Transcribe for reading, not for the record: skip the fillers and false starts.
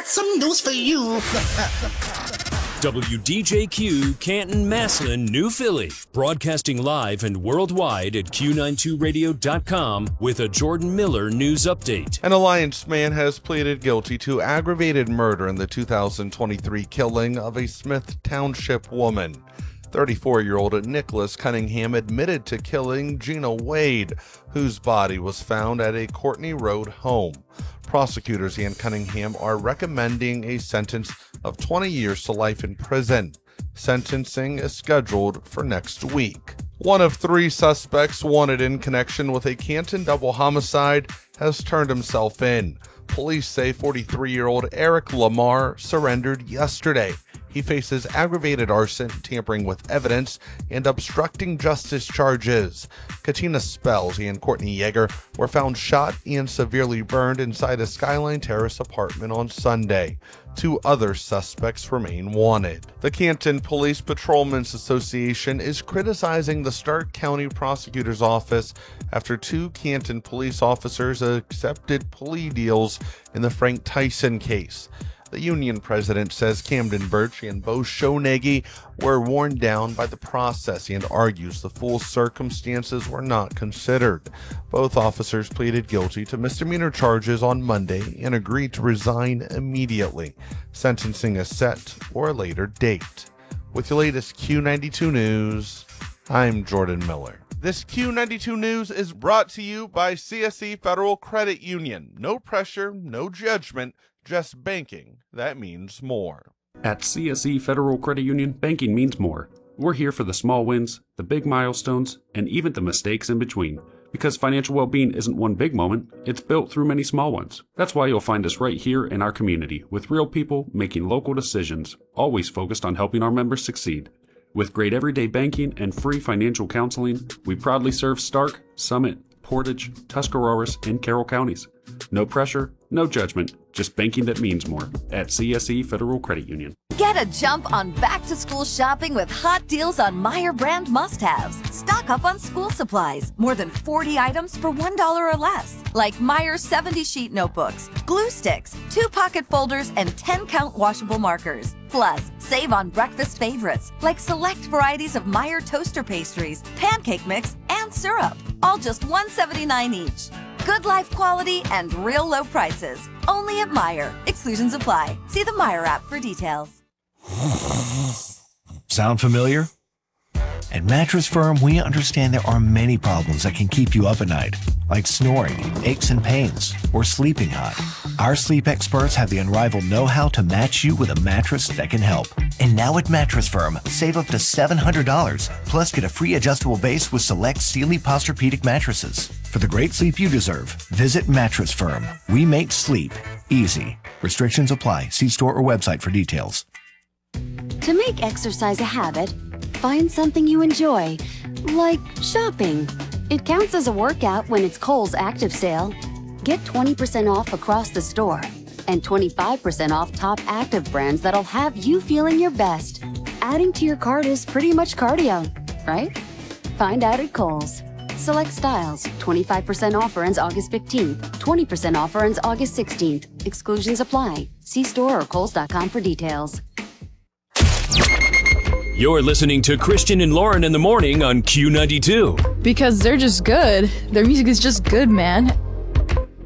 got some news for you. WDJQ, Canton, Massillon, New Philly. Broadcasting live and worldwide at Q92radio.com with a Jordan Miller news update. An Alliance man has pleaded guilty to aggravated murder in the 2023 killing of a Smith Township woman. 34-year-old Nicholas Cunningham admitted to killing Gina Wade, whose body was found at a Courtney Road home. Prosecutors and Cunningham are recommending a sentence of 20 years to life in prison. Sentencing is scheduled for next week. One of 3 suspects wanted in connection with a Canton double homicide has turned himself in. Police say 43-year-old Eric Lamar surrendered yesterday. He faces aggravated arson, tampering with evidence, and obstructing justice charges. Katina Spells and Courtney Yeager were found shot and severely burned inside a Skyline Terrace apartment on Sunday. 2 other suspects remain wanted. The Canton Police Patrolmen's Association is criticizing the Stark County Prosecutor's Office after 2 Canton police officers accepted plea deals in the Frank Tyson case. The union president says Camden Birch and Bo Shonegi were worn down by the process and argues the full circumstances were not considered. Both officers pleaded guilty to misdemeanor charges on Monday and agreed to resign immediately. Sentencing is set for a later date. With the latest Q92 news, I'm Jordan Miller. This Q92 news is brought to you by CSE Federal Credit Union. No pressure, no judgment. Just banking, that means more. At CSE Federal Credit Union, banking means more. We're here for the small wins, the big milestones, and even the mistakes in between. Because financial well-being isn't one big moment, it's built through many small ones. That's why you'll find us right here in our community, with real people making local decisions, always focused on helping our members succeed. With great everyday banking and free financial counseling, we proudly serve Stark, Summit, Portage, Tuscarawas, and Carroll counties. No pressure, no judgment, just banking that means more at CSE Federal Credit Union. Get a jump on back-to-school shopping with hot deals on Meijer brand must-haves. Stock up on school supplies. More than 40 items for $1 or less. Like Meijer 70-sheet notebooks, glue sticks, 2 pocket folders, and 10-count washable markers. Plus, save on breakfast favorites like select varieties of Meijer toaster pastries, pancake mix, and syrup. All just $1.79 each. Good life quality and real low prices. Only at Meijer. Exclusions apply. See the Meijer app for details. Sound familiar? At Mattress Firm, we understand there are many problems that can keep you up at night, like snoring, aches and pains, or sleeping hot. Our sleep experts have the unrivaled know-how to match you with a mattress that can help. And now at Mattress Firm, save up to $700, plus get a free adjustable base with select Sealy Posturepedic mattresses. For the great sleep you deserve, visit Mattress Firm. We make sleep easy. Restrictions apply. See store or website for details. To make exercise a habit, find something you enjoy, like shopping. It counts as a workout when it's Kohl's Active Sale. Get 20% off across the store and 25% off top active brands that'll have you feeling your best. Adding to your cart is pretty much cardio, right? Find out at Kohl's. Select styles. 25% offer ends August 15th. 20% offer ends August 16th. Exclusions apply. See store or Kohls.com for details. You're listening to Christian and Lauren in the morning on Q92. Because they're just good. Their music is just good, man.